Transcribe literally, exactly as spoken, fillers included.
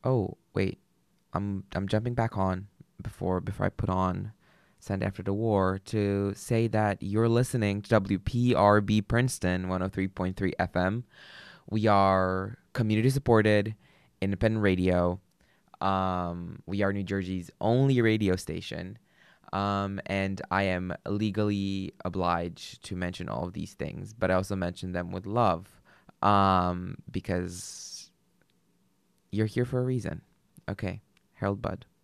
Oh, wait. I'm I'm jumping back on before before I put on Sunday After the War to say that you're listening to W P R B Princeton one oh three point three F M. We are community supported, independent radio. Um, we are New Jersey's only radio station. Um, and I am legally obliged to mention all of these things, but I also mention them with love. Um, because you're here for a reason. Okay, Harold Budd.